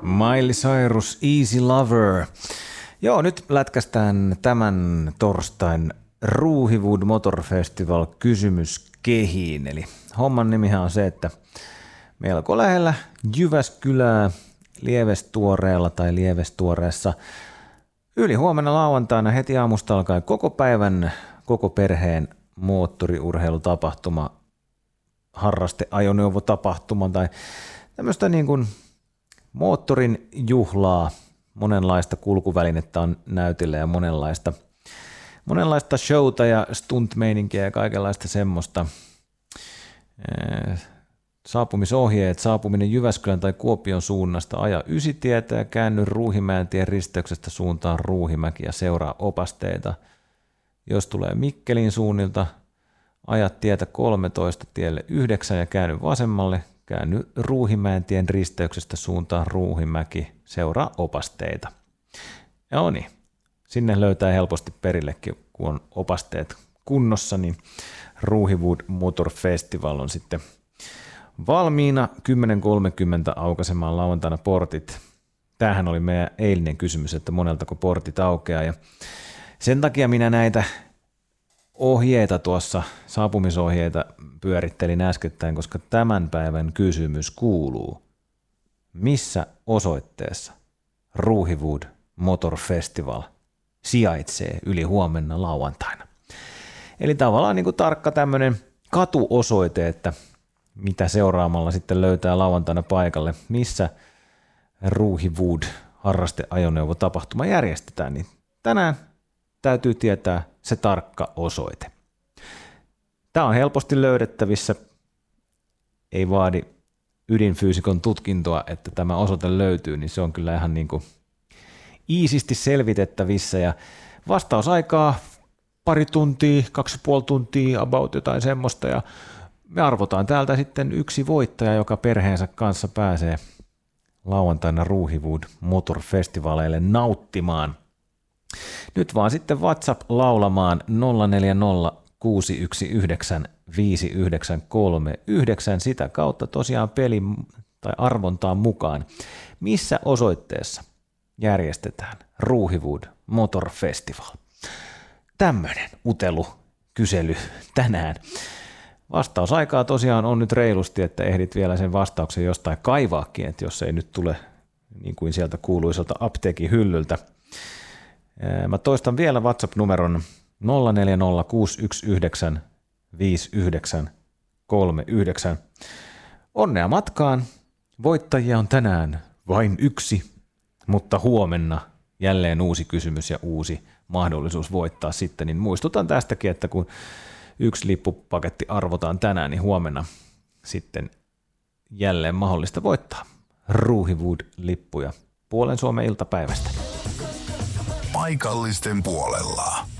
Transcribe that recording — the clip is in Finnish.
Miley Cyrus, Easy Lover. Joo, nyt lätkästään tämän torstain Ruuhiwood Motor Festival kysymyskehiin. Eli homman nimihän on se, että melko lähellä Jyväskylää Lievestuoreella tai Lievestuoreessa yli huomenna lauantaina heti aamusta alkaen koko päivän, koko perheen moottoriurheilutapahtuma, harrasteajoneuvotapahtuma tai tämmöistä niin kuin moottorin juhlaa. Monenlaista kulkuvälinettä on näytillä ja monenlaista showta ja stunt-meininkiä ja kaikenlaista semmoista. Saapumisohjeet, saapuminen Jyväskylän tai Kuopion suunnasta, aja Ysitietä ja käänny Ruuhimäentien risteyksestä suuntaan Ruuhimäki ja seuraa opasteita. Jos tulee Mikkelin suunnilta, aja tietä 13 tielle 9 ja käänny vasemmalle, käänny Ruuhimäentien risteyksestä suuntaan Ruuhimäki, seuraa opasteita. Joo niin, sinne löytää helposti perillekin, kun on opasteet kunnossa, niin Ruuhiwood Motor Festival on sitten valmiina 10.30 aukaisemaan lauantaina portit. Tämähän oli meidän eilinen kysymys, että moneltako portit aukeaa, ja sen takia minä näitä ohjeita tuossa, saapumisohjeita pyörittelin äskettäin, koska tämän päivän kysymys kuuluu: missä osoitteessa Ruuhiwood Motor Festival sijaitsee yli huomenna lauantaina? Eli tavallaan niin kuin tarkka tämmöinen katuosoite, että mitä seuraamalla sitten löytää lauantaina paikalle, missä Ruuhiwood harrasteajoneuvotapahtuma järjestetään, niin tänään täytyy tietää se tarkka osoite. Tämä on helposti löydettävissä, ei vaadi ydinfyysikon tutkintoa, että tämä osoite löytyy, niin se on kyllä ihan niin kuin iisisti selvitettävissä, ja vastausaikaa 2 tuntia, 2,5 tuntia, about jotain semmoista, ja me arvotaan täältä sitten yksi voittaja, joka perheensä kanssa pääsee lauantaina Ruuhiwood Motor Festivaleille nauttimaan. Nyt vaan sitten WhatsApp laulamaan 040 619 5939, sitä kautta tosiaan peli tai arvontaan mukaan. Missä osoitteessa järjestetään Ruuhiwood Motor Festival? Tämmöinen utelukysely tänään. Vastausaikaa tosiaan on nyt reilusti, että ehdit vielä sen vastauksen jostain kaivaakin, että jos ei nyt tule niin kuin sieltä kuuluiselta apteekin hyllyltä. Mä toistan vielä WhatsApp-numeron 040 619 5939. Onnea matkaan! Voittajia on tänään vain yksi, mutta huomenna jälleen uusi kysymys ja uusi mahdollisuus voittaa sitten. Niin muistutan tästäkin, että kun yksi lippupaketti arvotaan tänään, niin huomenna sitten jälleen mahdollista voittaa Ruuhiwood-lippuja puolen Suomen iltapäivästä. Paikallisten puolella.